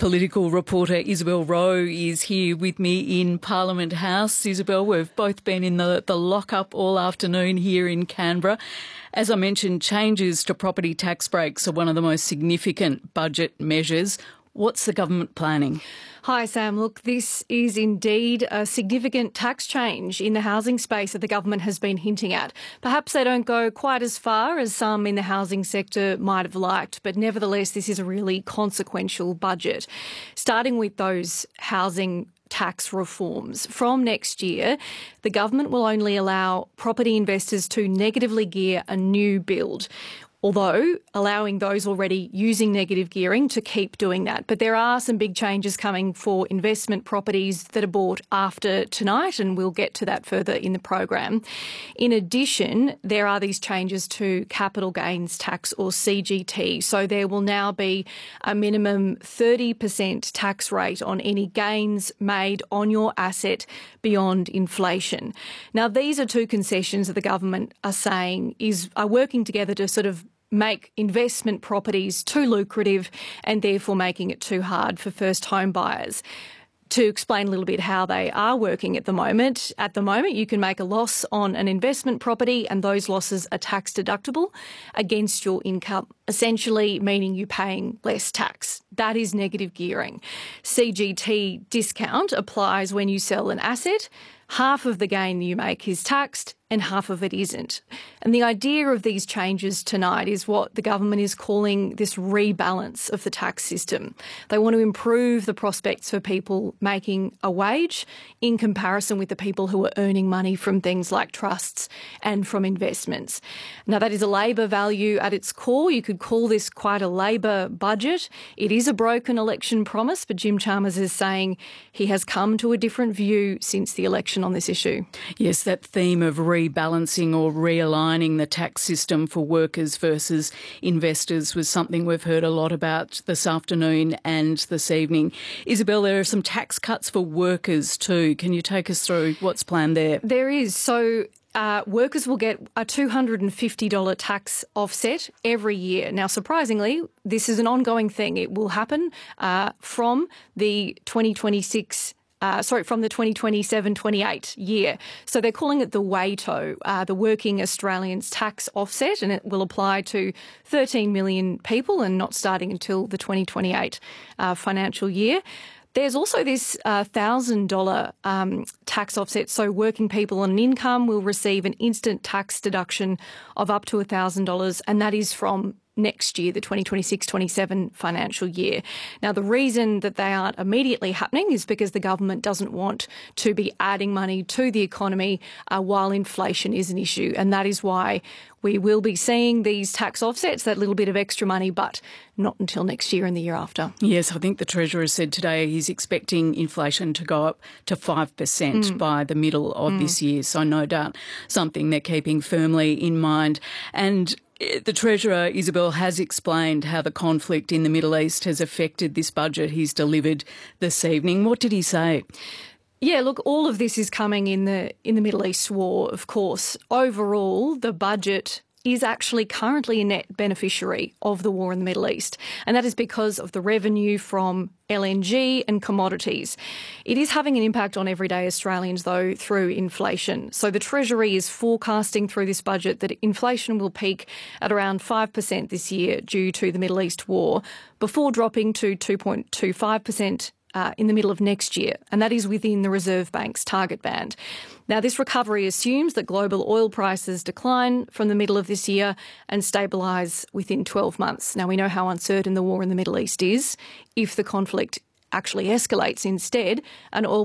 Political reporter Isabel Rowe is here with me in Parliament House. Isabel, we've both been in the lockup all afternoon here in Canberra. As I mentioned, changes to property tax breaks are one of the most significant budget measures. What's the government planning? Hi, Sam. Look, this is indeed a significant tax change in the housing space that the government has been hinting at. Perhaps they don't go quite as far as some in the housing sector might have liked, but nevertheless, this is a really consequential budget. Starting with those housing tax reforms. From next year, the government will only allow property investors to negatively gear a new build, although allowing those already using negative gearing to keep doing that. But there are some big changes coming for investment properties that are bought after tonight, and we'll get to that further in the program. In addition, there are these changes to capital gains tax, or CGT. So there will now be a minimum 30% tax rate on any gains made on your asset beyond inflation. Now, these are two concessions that the government are saying are working together to sort of make investment properties too lucrative and therefore making it too hard for first home buyers. To explain a little bit how they are working at the moment, you can make a loss on an investment property and those losses are tax deductible against your income, essentially meaning you're paying less tax. That is negative gearing. CGT discount applies when you sell an asset. Half of the gain you make is taxed and half of it isn't. And the idea of these changes tonight is what the government is calling this rebalance of the tax system. They want to improve the prospects for people making a wage in comparison with the people who are earning money from things like trusts and from investments. Now, that is a Labor value at its core. You could call this quite a Labor budget. It is a broken election promise, but Jim Chalmers is saying he has come to a different view since the election on this issue. Yes, that theme of rebalancing or realigning the tax system for workers versus investors was something we've heard a lot about this afternoon and this evening. Isabel, there are some tax cuts for workers too. Can you take us through what's planned there? There is. So workers will get a $250 tax offset every year. Now, surprisingly, this is an ongoing thing. It will happen from the 2027-28 year. So they're calling it the WATO, the Working Australians Tax Offset, and it will apply to 13 million people and not starting until the 2028 financial year. There's also this $1,000 tax offset, so working people on an income will receive an instant tax deduction of up to $1,000, and that is from next year, the 2026-27 financial year. Now, the reason that they aren't immediately happening is because the government doesn't want to be adding money to the economy while inflation is an issue, and that is why we will be seeing these tax offsets, that little bit of extra money, but not until next year and the year after. Yes, I think the Treasurer said today he's expecting inflation to go up to 5% by the middle of this year. So no doubt something they're keeping firmly in mind. And the Treasurer, Isabel, has explained how the conflict in the Middle East has affected this budget he's delivered this evening. What did he say? Yeah, look, all of this is coming in the Middle East war, of course. Overall, the budget is actually currently a net beneficiary of the war in the Middle East, and that is because of the revenue from LNG and commodities. It is having an impact on everyday Australians, though, through inflation. So the Treasury is forecasting through this budget that inflation will peak at around 5% this year due to the Middle East war, before dropping to 2.25% in the middle of next year, and that is within the Reserve Bank's target band. Now, this recovery assumes that global oil prices decline from the middle of this year and stabilise within 12 months. Now, we know how uncertain the war in the Middle East is. If the conflict actually escalates instead, an oil